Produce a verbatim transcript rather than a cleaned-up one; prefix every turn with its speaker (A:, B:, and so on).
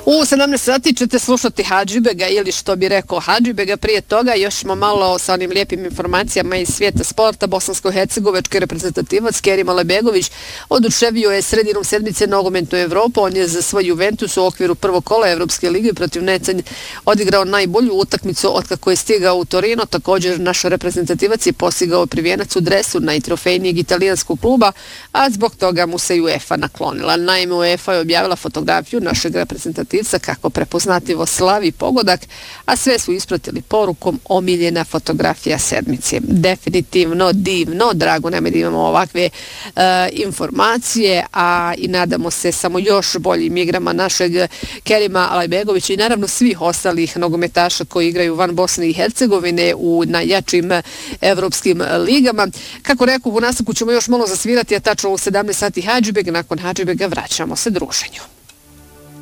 A: U sedamnaest sati ćete slušati Hadžibega ili što bi rekao Hadžibega. Prije toga još smo malo sa onim lijepim informacijama iz svijeta sporta. Bosansko-hercegovački reprezentativac Kerim Alebegović oduševio je sredinom sedmice nogometnu Evropu. On je za svoj Juventus u okviru prvog kola Evropske lige protiv Necanj odigrao najbolju utakmicu otkako je stigao u Torino. Također naš reprezentativac je postigao privijenac u dresu najtrofejnijeg italijanskog kluba, a zbog toga mu se UEFA naklonila. Naime, UEFA je objavila fotografiju našeg reprezentativca kako prepoznatljivo slavi pogodak, a sve su ispratili porukom omiljena fotografija sedmice. Definitivno divno, drago nam je da imamo ovakve uh, informacije, a i nadamo se samo još boljim igrama našeg Kerima Alebegovića i naravno svih ostalih nogometaša koji igraju van Bosne i Hercegovine u najjačim evropskim ligama. Kako rekao, u nastavku ćemo još malo zasvirati, a tačno u sedamnaest sati Hadžibeg, nakon Hadžibega vraćamo se druženju.